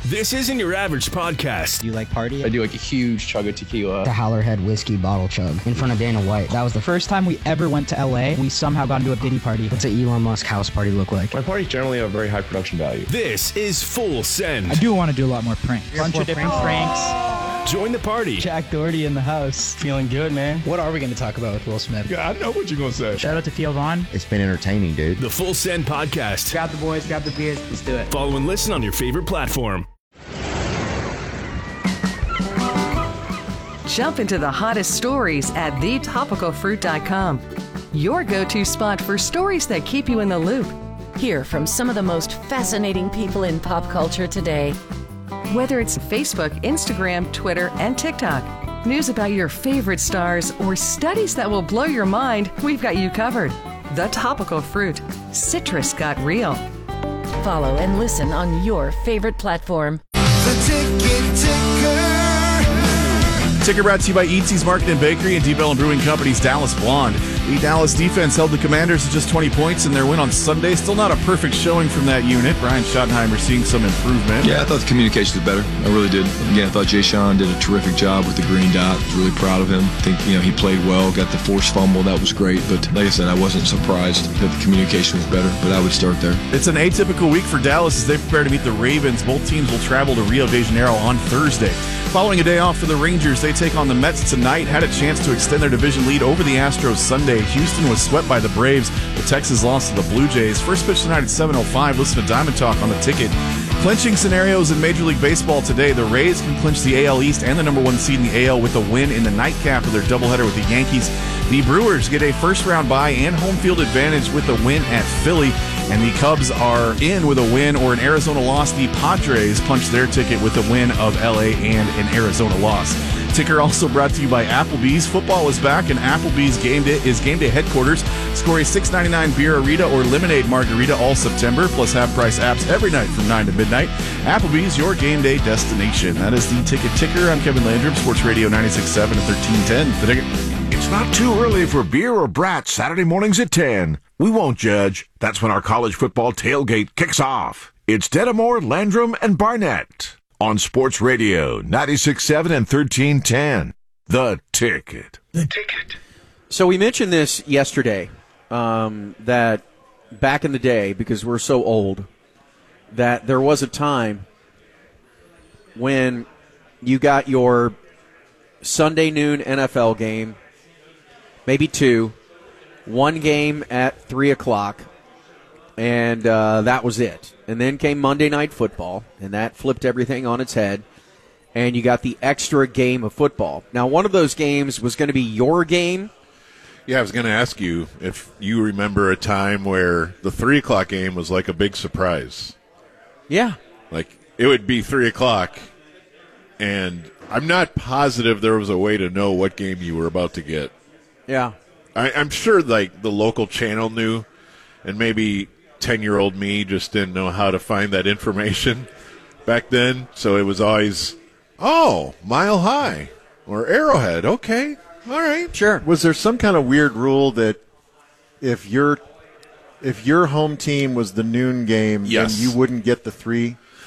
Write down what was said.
This isn't your average podcast. Do you like party? I do like a huge chug of tequila. The Howlerhead whiskey bottle chug in front of Dana White. That was the First time we ever went to LA, we somehow got into a Diddy party. What's an Elon Musk house party look like? My parties generally have very high production value. This is Full Send. I do want to do a lot more pranks. Bunch of different pranks. Join the party. Jack Doherty in the house. Feeling good, man. What are we going to talk about with Will Smith? Yeah, I know what you're going to say. Shout out to Theo Vaughn. It's been entertaining, dude. The Full Send podcast. Grab the boys, grab the beers, let's do it. Follow and listen on your favorite platform. Jump into the hottest stories at thetopicalfruit.com. Your go-to spot for stories that keep you in the loop. Hear from some of the most fascinating people in pop culture today. Whether it's Facebook, Instagram, Twitter, and TikTok, news about your favorite stars, or studies that will blow your mind, we've got you covered. The Topical Fruit. Citrus got real. Follow and listen on your favorite platform. Ticker brought to you by Eatsy's Market and Bakery and Deep Ellum Brewing Company's Dallas Blonde. The Dallas defense held the Commanders to just 20 points in their win on Sunday. Still not a perfect showing from that unit. Brian Schottenheimer seeing some improvement. Yeah, I thought the communication was better. I really did. Again, I thought Jay Sean did a terrific job with the green dot. I was really proud of him. I think, he played well, got the forced fumble. That was great. But like I said, I wasn't surprised that the communication was better, but I would start there. It's an atypical week for Dallas as they prepare to meet the Ravens. Both teams will travel to Rio de Janeiro on Thursday. Following a day off for the Rangers, they take on the Mets tonight. Had a chance to extend their division lead over the Astros Sunday. Houston was swept by the Braves. The Texans lost to the Blue Jays. First pitch tonight at 7:05. Listen to Diamond Talk on the ticket. Clinching scenarios in Major League Baseball today. The Rays can clinch the AL East and the number one seed in the AL with a win in the nightcap of their doubleheader with the Yankees. The Brewers get a first-round bye and home field advantage with a win at Philly. And the Cubs are in with a win or an Arizona loss. The Padres punch their ticket with a win of LA and an Arizona loss. Ticker also brought to you by Applebee's. Football is back, and Applebee's game day headquarters. Score a $6.99 Beer-A-Rita or Lemonade Margarita all September, plus half-price apps every night from 9 to midnight. Applebee's, your game day destination. That is the Ticker. I'm Kevin Landrum, Sports Radio 96.7 and 1310. The Ticket. It's not too early for beer or brats Saturday mornings at 10. We won't judge. That's when our college football tailgate kicks off. It's Dedamore, Landrum, and Barnett on Sports Radio 96.7 and 1310. The Ticket. The Ticket. So we mentioned this yesterday, that back in the day, because we're so old, that there was a time when you got your Sunday noon NFL game, maybe two, one game at 3 o'clock, and that was it. And then came Monday Night Football, and that flipped everything on its head, and you got the extra game of football. Now, one of those games was going to be your game. Yeah, I was going to ask you if you remember a time where the 3 o'clock game was like a big surprise. Yeah. Like, it would be 3 o'clock, and I'm not positive there was a way to know what game you were about to get. Yeah. I'm sure, like, the local channel knew, and maybe 10-year-old me just didn't know how to find that information back then. So it was always, Mile High or Arrowhead. Okay, all right. Sure. Was there some kind of weird rule that if your home team was the noon game, yes, then you wouldn't get the 3?